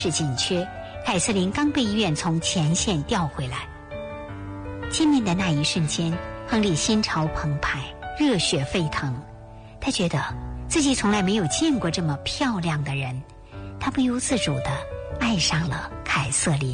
是紧缺，凯瑟琳刚被医院从前线调回来。见面的那一瞬间，亨利心潮澎湃，热血沸腾。他觉得自己从来没有见过这么漂亮的人，他不由自主地爱上了凯瑟琳。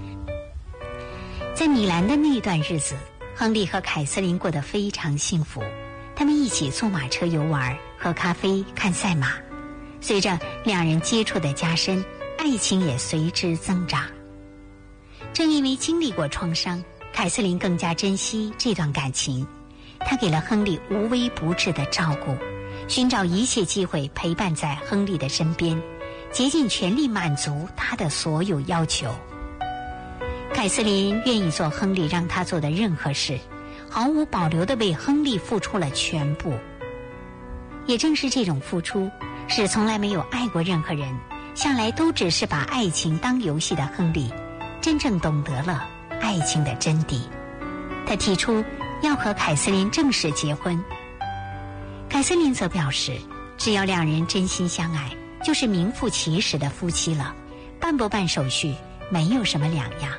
在米兰的那段日子，亨利和凯瑟琳过得非常幸福。他们一起坐马车游玩，喝咖啡，看赛马。随着两人接触的加深，爱情也随之增长。正因为经历过创伤，凯瑟琳更加珍惜这段感情。她给了亨利无微不至的照顾，寻找一切机会陪伴在亨利的身边，竭尽全力满足他的所有要求。凯瑟琳愿意做亨利让他做的任何事，毫无保留地为亨利付出了全部。也正是这种付出，使从来没有爱过任何人，向来都只是把爱情当游戏的亨利，真正懂得了爱情的真谛。他提出要和凯瑟琳正式结婚。凯瑟琳则表示，只要两人真心相爱，就是名副其实的夫妻了，办不办手续没有什么两样。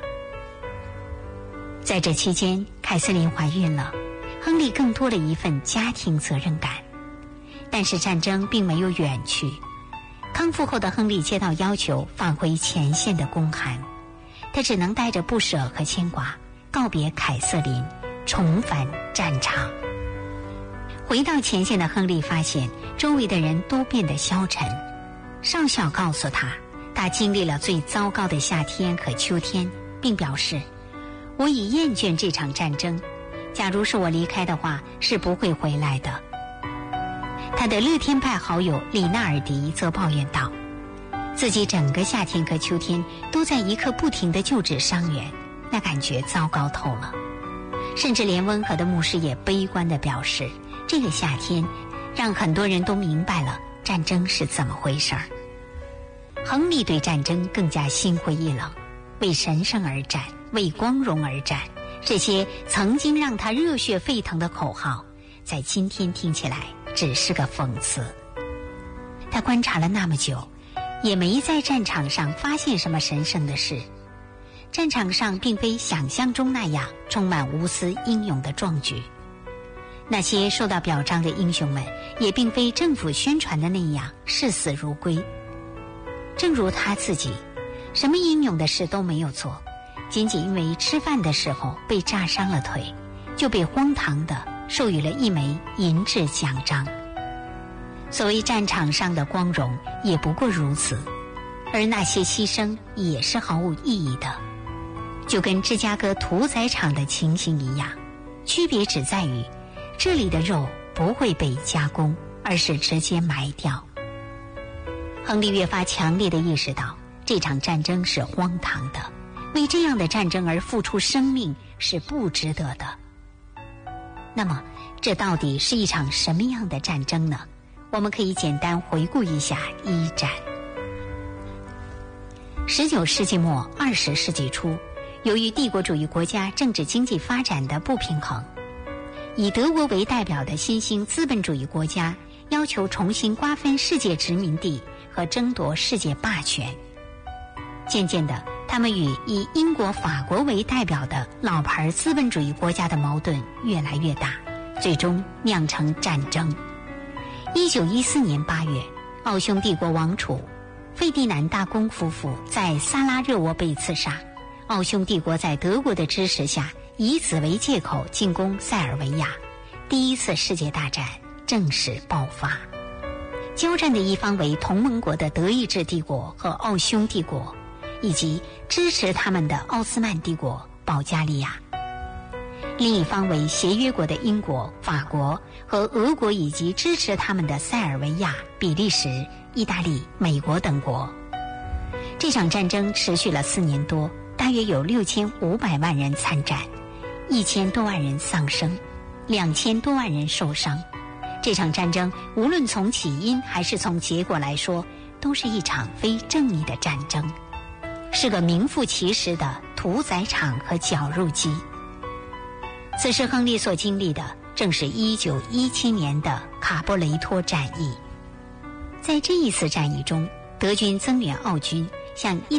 在这期间，凯瑟琳怀孕了，亨利更多了一份家庭责任感。但是战争并没有远去，康复后的亨利接到要求返回前线的公函，他只能带着不舍和牵挂告别凯瑟琳，重返战场。回到前线的亨利发现周围的人都变得消沉。少校告诉他，他经历了最糟糕的夏天和秋天，并表示，我已厌倦这场战争，假如是我离开的话，是不会回来的。他的乐天派好友里纳尔迪则抱怨道，自己整个夏天和秋天都在一刻不停地救治伤员，那感觉糟糕透了。甚至连温和的牧师也悲观地表示，这个夏天让很多人都明白了战争是怎么回事儿。亨利对战争更加心灰意冷，为神圣而战，为光荣而战，这些曾经让他热血沸腾的口号，在今天听起来只是个讽刺。他观察了那么久，也没在战场上发现什么神圣的事。战场上并非想象中那样充满无私英勇的壮举，那些受到表彰的英雄们也并非政府宣传的那样视死如归。正如他自己，什么英勇的事都没有做，仅仅因为吃饭的时候被炸伤了腿，就被荒唐地授予了一枚银质奖章。所谓战场上的光荣也不过如此，而那些牺牲也是毫无意义的，就跟芝加哥屠宰场的情形一样，区别只在于这里的肉不会被加工，而是直接埋掉。亨利越发强烈地意识到，这场战争是荒唐的，为这样的战争而付出生命是不值得的。那么这到底是一场什么样的战争呢？我们可以简单回顾一下一战。19世纪末20世纪初，由于帝国主义国家政治经济发展的不平衡，以德国为代表的新兴资本主义国家要求重新瓜分世界殖民地和争夺世界霸权。渐渐的，他们与以英国、法国为代表的老牌资本主义国家的矛盾越来越大，最终酿成战争。1914年8月，奥匈帝国王储费迪南大公夫妇在萨拉热窝被刺杀，奥匈帝国在德国的支持下，以此为借口进攻塞尔维亚，第一次世界大战正式爆发。交战的一方为同盟国的德意志帝国和奥匈帝国，以及支持他们的奥斯曼帝国、保加利亚。另一方为协约国的英国、法国和俄国，以及支持他们的塞尔维亚、比利时、意大利、美国等国。这场战争持续了4年多，大约有6500万人参战，1000多万人丧生，2000多万人受伤。这场战争无论从起因还是从结果来说，都是一场非正义的战争，是个名副其实的屠宰场和绞肉机。此时亨利所经历的正是1917年的卡波雷托战役。在这一次战役中，德军增援奥军， 向